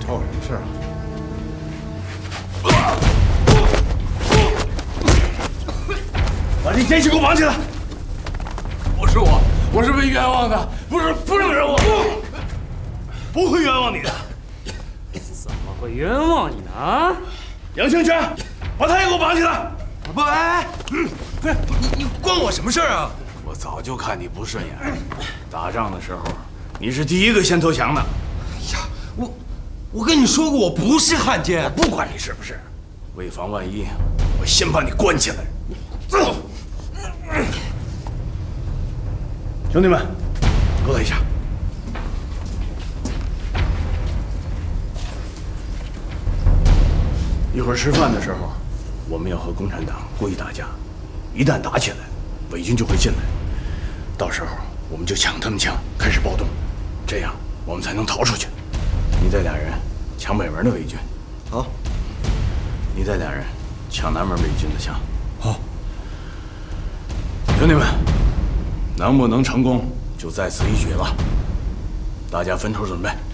找我什么事啊？把这奸细给我绑起来！ 不是我是被冤枉的，不能惹我， 不会冤枉你的。 怎么会冤枉你呢？啊！ 杨清泉，把他也给我绑起来！ 不，哎，不是你关我什么事啊？ 我早就看你不顺眼，打仗的时候你是第一个先投降的。 哎呀，我跟你说过我不是汉奸， 我不管你是不是，为防万一，我先把你关起来。走，兄弟们，过来一下。一会儿吃饭的时候，我们要和共产党故意打架，一旦打起来，伪军就会进来，到时候我们就抢他们枪，开始暴动，这样我们才能逃出去。你带俩人抢北门的伪军， 好。 你带俩人抢南门伪军的枪， 好。 兄弟们，能不能成功就在此一举了，大家分头准备。